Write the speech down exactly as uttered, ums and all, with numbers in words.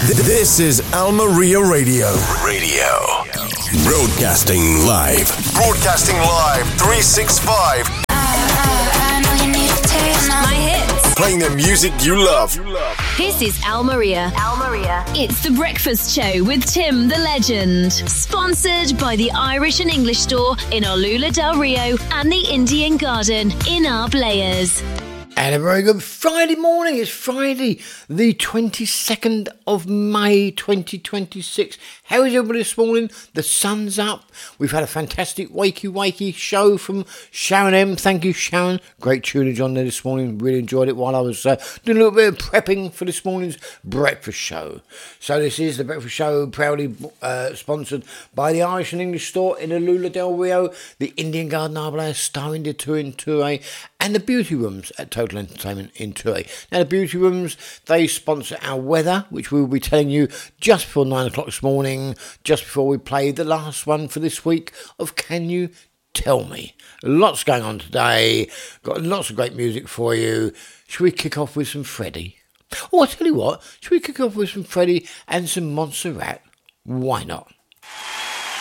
This is Almeria Radio. Radio. Broadcasting live. Broadcasting live, three sixty-five. My hits. Playing the music you love. This is Almeria. Almeria. It's the breakfast show with Tim the Legend. Sponsored by the Irish and English store in Olula del Rio and the Indian Garden in Arblayers. And a very good Friday morning. It's Friday, the twenty-second of May, twenty twenty-six. How is everybody this morning? The sun's up. We've had a fantastic wakey wakey show from Sharon M. Thank you, Sharon. Great tunage on there this morning. Really enjoyed it while I was uh, doing a little bit of prepping for this morning's breakfast show. So this is the breakfast show, proudly uh, sponsored by the Irish and English store in Olula del Rio, the Indian Garden Arblayers, starring the Tour in Tour, and the Beauty Rooms at Total Entertainment in Tour. Now, the Beauty Rooms, they sponsor our weather, which we will be telling you just before nine o'clock this morning, just before we play the last one for this week of Can You Tell Me? Lots going on today. Got lots of great music for you. Should we kick off with some Freddie? Oh, I tell you what, should we kick off with some Freddie and some Montserrat? Why not?